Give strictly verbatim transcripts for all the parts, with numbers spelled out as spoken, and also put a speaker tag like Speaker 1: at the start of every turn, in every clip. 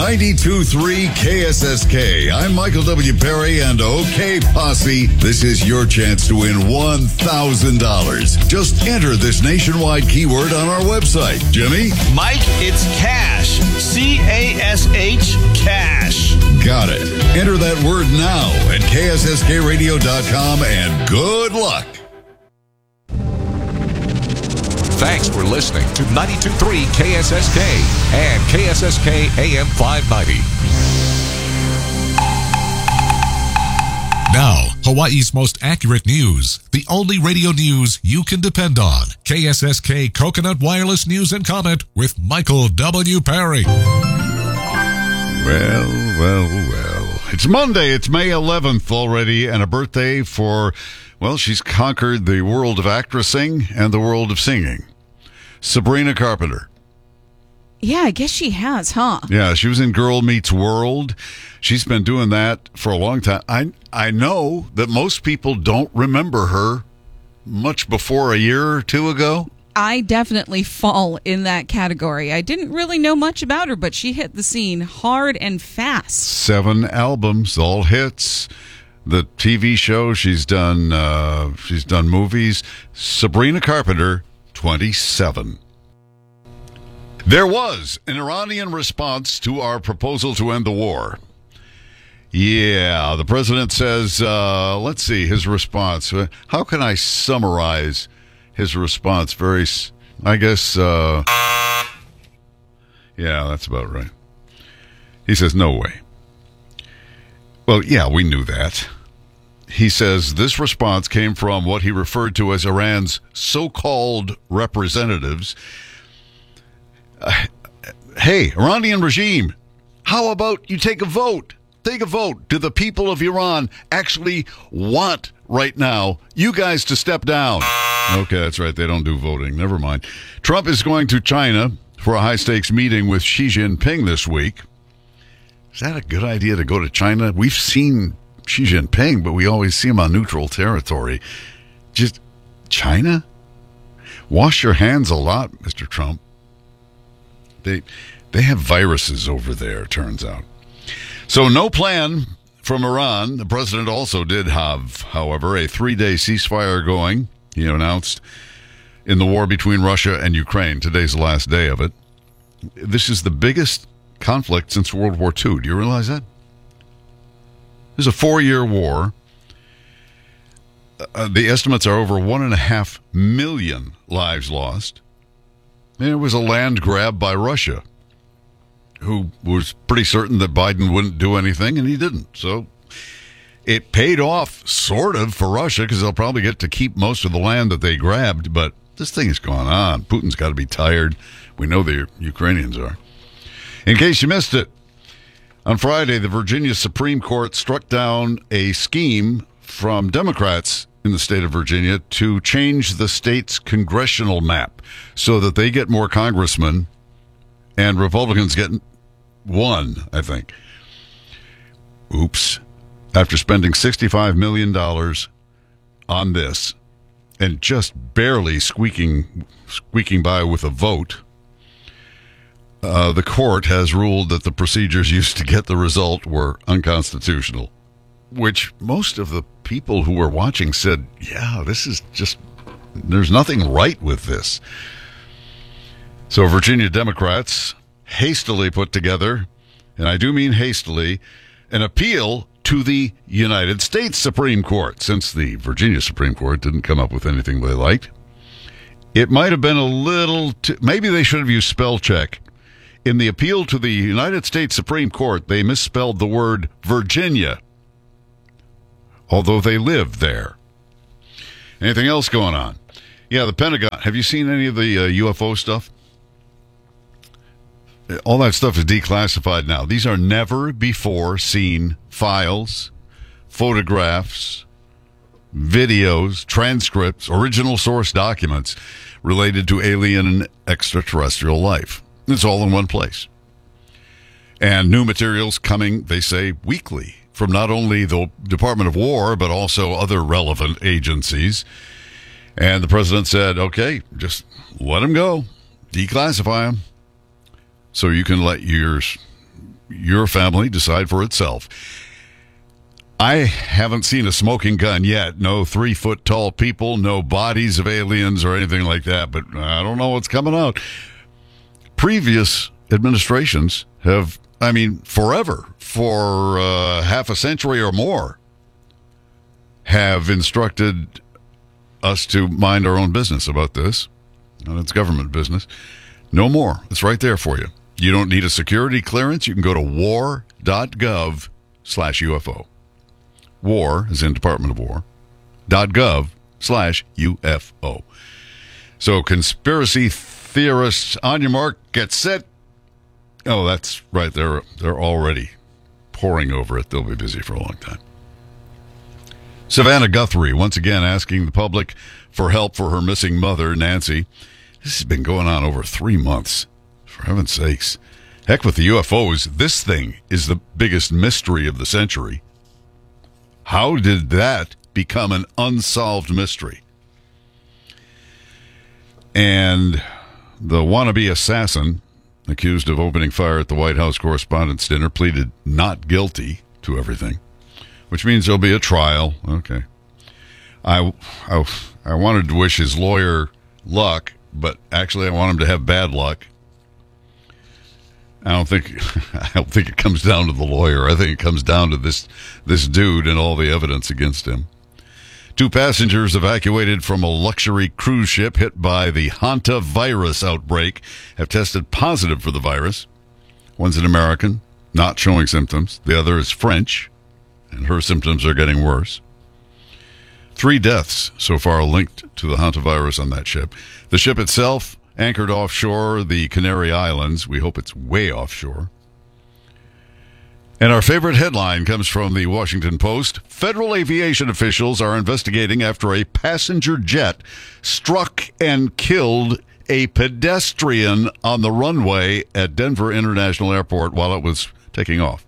Speaker 1: ninety-two point three K S S K. I'm Michael W. Perry and OK Posse. This is your chance to win one thousand dollars. Just enter this nationwide keyword on our website. Jimmy?
Speaker 2: Mike, it's cash. C A S H, cash.
Speaker 1: Got it. Enter that word now at K S S K radio dot com and good luck.
Speaker 3: Thanks for listening to ninety-two point three K S S K and K S S K A M five ninety. Now, Hawaii's most accurate news. The only radio news you can depend on. K S S K Coconut Wireless News and Comment with Michael W. Perry.
Speaker 1: Well, well, well. It's Monday. It's May eleventh already, and a birthday for, well, she's conquered the world of actressing and the world of singing. Sabrina Carpenter.
Speaker 4: Yeah, I guess she has, huh?
Speaker 1: Yeah, she was in Girl Meets World. She's been doing that for a long time. I I know that most people don't remember her much before a year or two ago.
Speaker 4: I definitely fall in that category. I didn't really know much about her, but she hit the scene hard and fast.
Speaker 1: Seven albums, all hits. The T V show, she's done uh, she's done movies. Sabrina Carpenter, twenty-seven. There was an Iranian response to our proposal to end the war. Yeah, the president says, uh, let's see, his response. How can I summarize his response? Very, I guess, uh, yeah, that's about right. He says, no way. Well, yeah, we knew that. He says this response came from what he referred to as Iran's so-called representatives. Uh, hey, Iranian regime, how about you take a vote? Take a vote. Do the people of Iran actually want right now you guys to step down? Okay, that's right. They don't do voting. Never mind. Trump is going to China for a high-stakes meeting with Xi Jinping this week. Is that a good idea to go to China? We've seen Xi Jinping, but we always see him on neutral territory. Just China? Wash your hands a lot, Mister Trump. They they have viruses over there, turns out. So no plan from Iran. The president also did have, however, a three-day ceasefire going. He announced in the war between Russia and Ukraine. Today's the last day of it. This is the biggest conflict since World War Two. Do you realize that? This is a four-year war. Uh, the estimates are over one and a half million lives lost. And it was a land grab by Russia, who was pretty certain that Biden wouldn't do anything, and he didn't. So it paid off, sort of, for Russia, because they'll probably get to keep most of the land that they grabbed. But this thing has gone on. Putin's got to be tired. We know the Ukrainians are. In case you missed it, on Friday, the Virginia Supreme Court struck down a scheme from Democrats in the state of Virginia to change the state's congressional map so that they get more congressmen and Republicans get one, I think. Oops. After spending sixty-five million dollars on this and just barely squeaking squeaking by with a vote, uh, the court has ruled that the procedures used to get the result were unconstitutional, which most of the people who were watching said, yeah, this is just, there's nothing right with this. So Virginia Democrats hastily put together, and I do mean hastily, an appeal to the United States Supreme Court, since the Virginia Supreme Court didn't come up with anything they liked. It might have been a little, too, maybe they should have used spell check. In the appeal to the United States Supreme Court, they misspelled the word Virginia, although they live there. Anything else going on? Yeah, the Pentagon. Have you seen any of the uh, U F O stuff? All that stuff is declassified now. These are never before seen files, photographs, videos, transcripts, original source documents related to alien and extraterrestrial life. It's all in one place. And new materials coming, they say, weekly from not only the Department of War, but also other relevant agencies. And the president said, okay, just let them go. Declassify them. So you can let your your family decide for itself. I haven't seen a smoking gun yet. No three-foot-tall people, no bodies of aliens or anything like that, but I don't know what's coming out. Previous administrations have, I mean, forever, for uh, half a century or more, have instructed us to mind our own business about this, and it's government business. No more. It's right there for you. You don't need a security clearance. You can go to war.gov slash UFO. War, as in Department of War, .gov slash UFO. So conspiracy theorists, on your mark, get set. Oh, that's right. They're, they're already poring over it. They'll be busy for a long time. Savannah Guthrie, once again asking the public for help for her missing mother, Nancy. This has been going on over three months. For heaven's sakes. Heck with the U F Os. This thing is the biggest mystery of the century. How did that become an unsolved mystery? And the wannabe assassin accused of opening fire at the White House Correspondents' Dinner pleaded not guilty to everything, which means there'll be a trial. Okay. I, I, I wanted to wish his lawyer luck, but actually I want him to have bad luck. I don't think I don't think it comes down to the lawyer. I think it comes down to this this dude and all the evidence against him. Two passengers evacuated from a luxury cruise ship hit by the hantavirus outbreak have tested positive for the virus. One's an American, not showing symptoms. The other is French, and her symptoms are getting worse. Three deaths so far linked to the hantavirus on that ship. The ship itself anchored offshore the Canary Islands. We hope it's way offshore. And our favorite headline comes from the Washington Post. Federal aviation officials are investigating after a passenger jet struck and killed a pedestrian on the runway at Denver International Airport while it was taking off.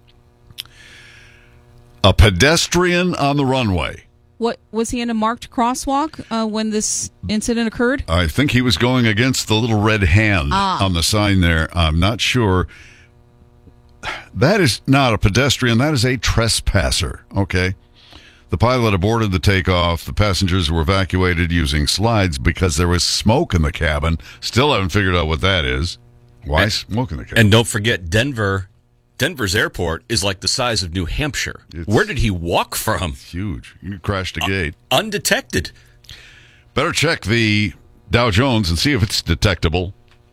Speaker 1: A pedestrian on the runway.
Speaker 4: What was he in a marked crosswalk uh, when this incident occurred?
Speaker 1: I think he was going against the little red hand
Speaker 4: ah.
Speaker 1: on the sign there. I'm not sure. That is not a pedestrian. That is a trespasser. Okay. The pilot aborted the takeoff. The passengers were evacuated using slides because there was smoke in the cabin. Still haven't figured out what that is. Why and, smoke in the cabin?
Speaker 5: And don't forget Denver. Denver's airport is like the size of New Hampshire. It's Where did he walk from?
Speaker 1: Huge. You crashed a gate.
Speaker 5: Uh, undetected.
Speaker 1: Better check the Dow Jones and see if it's detectable.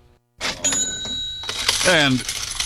Speaker 1: And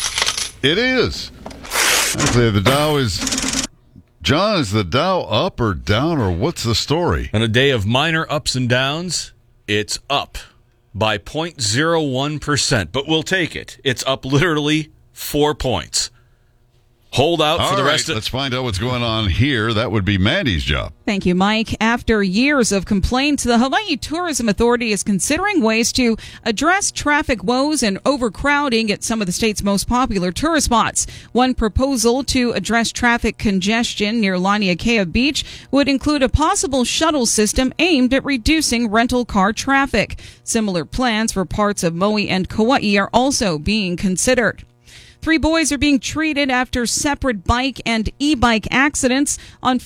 Speaker 1: it is. Actually, the Dow is... John, is the Dow up or down, or what's the story?
Speaker 5: On a day of minor ups and downs, it's up by zero point zero one percent. But we'll take it. It's up literally four points. Hold out
Speaker 1: All
Speaker 5: for the
Speaker 1: right,
Speaker 5: rest of...
Speaker 1: let's find out what's going on here. That would be Mandy's job.
Speaker 4: Thank you, Mike. After years of complaints, the Hawaii Tourism Authority is considering ways to address traffic woes and overcrowding at some of the state's most popular tourist spots. One proposal to address traffic congestion near Laniakea Beach would include a possible shuttle system aimed at reducing rental car traffic. Similar plans for parts of Maui and Kauai are also being considered. Three boys are being treated after separate bike and e-bike accidents. On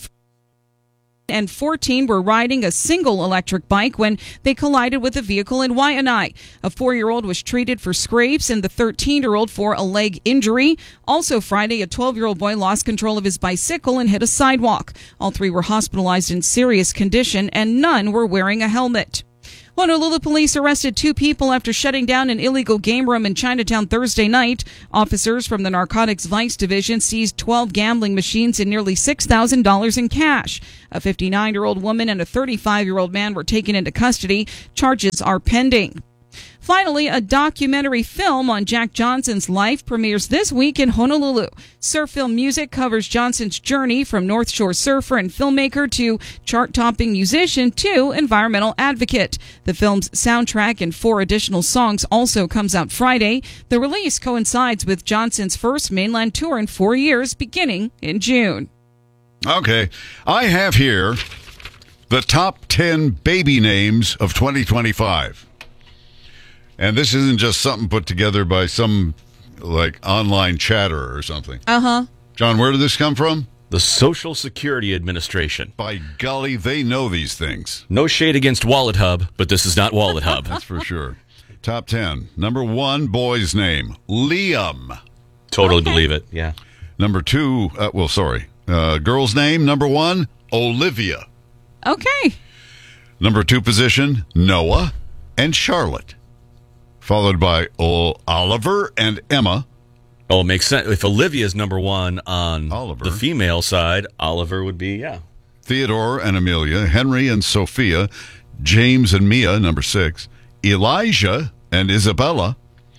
Speaker 4: and fourteen were riding a single electric bike when they collided with a vehicle in Waianae. A four-year-old was treated for scrapes and the thirteen-year-old for a leg injury. Also Friday, a twelve-year-old boy lost control of his bicycle and hit a sidewalk. All three were hospitalized in serious condition, and none were wearing a helmet. Honolulu police arrested two people after shutting down an illegal game room in Chinatown Thursday night. Officers from the Narcotics Vice Division seized twelve gambling machines and nearly six thousand dollars in cash. A fifty-nine-year-old woman and a thirty-five-year-old man were taken into custody. Charges are pending. Finally, a documentary film on Jack Johnson's life premieres this week in Honolulu. Surf Film Music covers Johnson's journey from North Shore surfer and filmmaker to chart-topping musician to environmental advocate. The film's soundtrack and four additional songs also comes out Friday. The release coincides with Johnson's first mainland tour in four years, beginning in June.
Speaker 1: Okay, I have here the top ten baby names of twenty twenty-five. And this isn't just something put together by some like online chatter or something.
Speaker 4: Uh-huh.
Speaker 1: John, where did this come from?
Speaker 5: The Social Security Administration.
Speaker 1: By golly, they know these things.
Speaker 5: No shade against Wallet Hub, but this is not Wallet Hub.
Speaker 1: That's for sure. Top ten. Number one, boy's name, Liam.
Speaker 5: Totally
Speaker 4: Okay.
Speaker 5: believe it. Yeah.
Speaker 1: Number two, uh, well, sorry. Uh, girl's name, number one, Olivia.
Speaker 4: Okay.
Speaker 1: Number two position, Noah and Charlotte. Followed by o- Oliver and Emma.
Speaker 5: Oh, it makes sense. If Olivia's number one on
Speaker 1: Oliver.
Speaker 5: the female side, Oliver would be, yeah.
Speaker 1: Theodore and Amelia, Henry and Sophia, James and Mia, number six, Elijah and Isabella.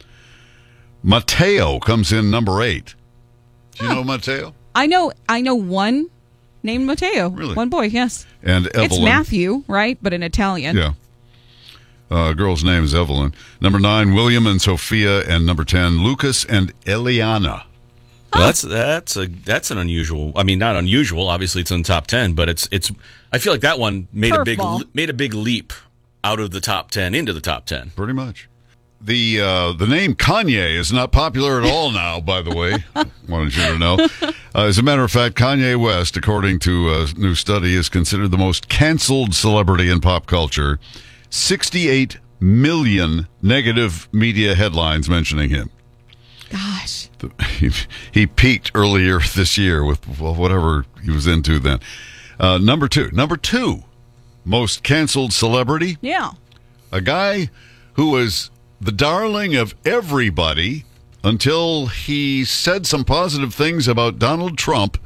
Speaker 1: Mateo comes in number eight. Do you know Mateo?
Speaker 4: I know I know one named Mateo.
Speaker 1: Really?
Speaker 4: One boy, yes.
Speaker 1: And Evelyn.
Speaker 4: It's Matthew, right? But in Italian.
Speaker 1: Yeah. Uh, girl's name is Evelyn. Number nine, William and Sophia, and number ten, Lucas and Eliana.
Speaker 5: Well, that's that's a that's an unusual. I mean, not unusual. Obviously, it's in the top ten, but it's it's. I feel like that one made a big
Speaker 4: Curveball.
Speaker 5: made a big leap out of the top ten into the top ten.
Speaker 1: Pretty much. The uh, the name Kanye is not popular at all now, by the way. Wanted you to know. Uh, as a matter of fact, Kanye West, according to a new study, is considered the most canceled celebrity in pop culture. sixty-eight million negative media headlines mentioning him.
Speaker 4: Gosh.
Speaker 1: He, he peaked earlier this year with well, whatever he was into then. Uh, number two. Number two, most canceled celebrity.
Speaker 4: Yeah.
Speaker 1: A guy who was the darling of everybody until he said some positive things about Donald Trump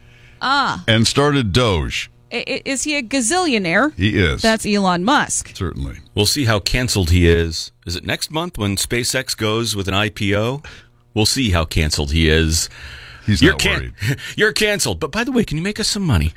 Speaker 4: Ah.
Speaker 1: and started Doge.
Speaker 4: I- I- Is he a gazillionaire?
Speaker 1: He is.
Speaker 4: That's Elon Musk.
Speaker 1: Certainly.
Speaker 5: We'll see how canceled he is. Is it next month when SpaceX goes with an I P O? We'll see how canceled he is.
Speaker 1: He's
Speaker 5: You're
Speaker 1: not
Speaker 5: can-
Speaker 1: worried.
Speaker 5: You're canceled. But by the way, can you make us some money?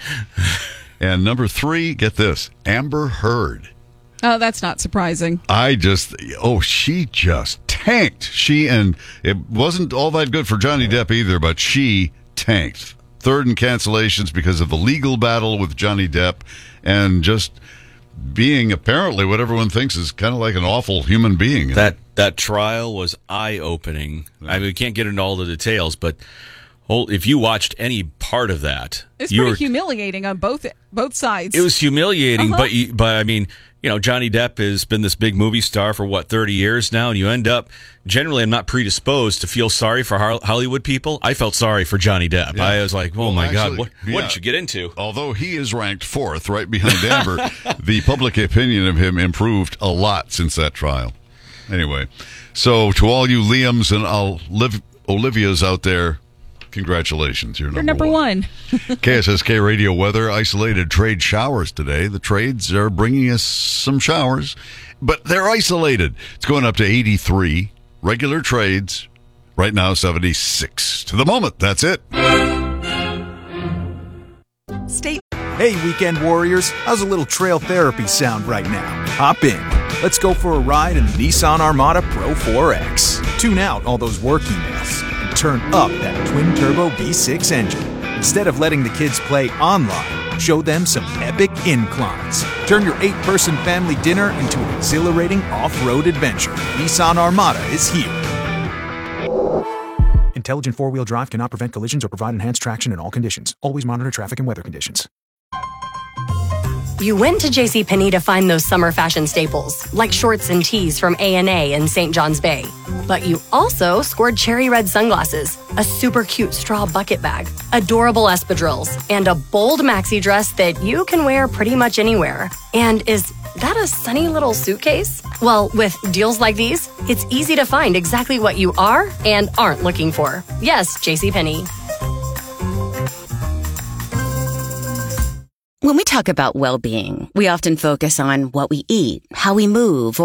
Speaker 1: And number three, get this, Amber Heard.
Speaker 4: Oh, that's not surprising.
Speaker 1: I just, oh, she just tanked. She, and it wasn't all that good for Johnny Depp either, but she tanked. Third in cancellations because of the legal battle with Johnny Depp and just being apparently what everyone thinks is kind of like an awful human being.
Speaker 5: That that trial was eye-opening. I mean, we can't get into all the details, but whole, if you watched any part of that,
Speaker 4: It's
Speaker 5: you
Speaker 4: pretty
Speaker 5: were-
Speaker 4: humiliating on both both sides.
Speaker 5: It was humiliating,
Speaker 4: Uh-huh.
Speaker 5: but you, but I mean, you know, Johnny Depp has been this big movie star for what thirty years now, and you end up. Generally, I'm not predisposed to feel sorry for Har- Hollywood people. I felt sorry for Johnny Depp.
Speaker 1: Yeah.
Speaker 5: I was like, oh
Speaker 1: Well,
Speaker 5: my
Speaker 1: actually,
Speaker 5: God, what,
Speaker 1: yeah.
Speaker 5: what did you get into?
Speaker 1: Although he is ranked fourth, right behind Amber, the public opinion of him improved a lot since that trial. Anyway, so to all you Liams and Oliv- Olivias out there, congratulations. You're number,
Speaker 4: You're number
Speaker 1: one.
Speaker 4: one.
Speaker 1: K S S K Radio weather, isolated trade showers today. The trades are bringing us some showers, but they're isolated. It's going up to eighty-three. Regular trades, right now seventy-six. To the moment, that's it.
Speaker 6: State. Hey, weekend warriors, how's a little trail therapy sound right now? Hop in. Let's go for a ride in the Nissan Armada Pro four X. Tune out all those work emails and turn up that twin-turbo V six engine. Instead of letting the kids play online, show them some epic inclines. Turn your eight-person family dinner into an exhilarating off-road adventure. Nissan Armada is here. Intelligent four-wheel drive cannot prevent collisions or provide enhanced traction in all conditions. Always monitor traffic and weather conditions.
Speaker 7: You went to JCPenney to find those summer fashion staples, like shorts and tees from A and A in Saint John's Bay. But you also scored cherry red sunglasses, a super cute straw bucket bag, adorable espadrilles, and a bold maxi dress that you can wear pretty much anywhere. And is that a sunny little suitcase? Well, with deals like these, it's easy to find exactly what you are and aren't looking for. Yes, JCPenney.
Speaker 8: When we talk about well-being, we often focus on what we eat, how we move, or